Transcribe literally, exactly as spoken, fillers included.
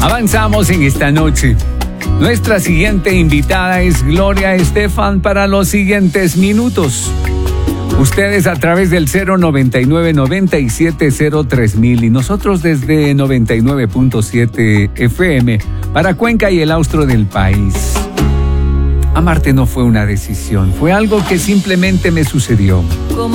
Avanzamos en esta noche. Nuestra siguiente invitada es Gloria Estefan para los siguientes minutos. Ustedes a través del cero noventa y nueve, noventa y siete cero tres mil y nosotros desde noventa y nueve punto siete F M para Cuenca y el austro del país. Amarte no fue una decisión, fue algo que simplemente me sucedió.